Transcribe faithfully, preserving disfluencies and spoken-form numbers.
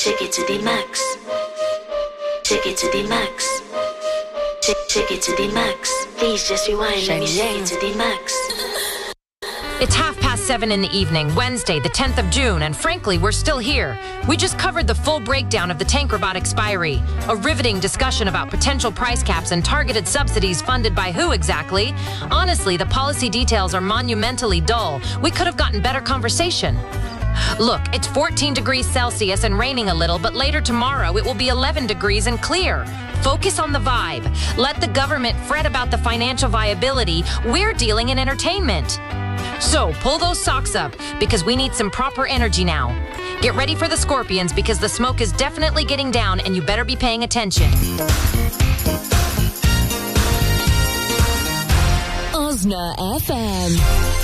Take it to the max. Take it to the max. Take, take it to the max. Please just rewind. Let me take it to the max. It's half past seven in the evening, Wednesday, the tenth of June, and frankly, we're still here. We just covered the full breakdown of the tank robot expiry, a riveting discussion about potential price caps and targeted subsidies funded by who exactly. Honestly, the policy details are monumentally dull. We could have gotten better conversation. Look, it's fourteen degrees Celsius and raining a little, but later tomorrow it will be eleven degrees and clear. Focus on the vibe. Let the government fret about the financial viability. We're dealing in entertainment. So pull those socks up, because we need some proper energy now. Get ready for the Scorpions, because the smoke is definitely getting down and you better be paying attention. Osna F M.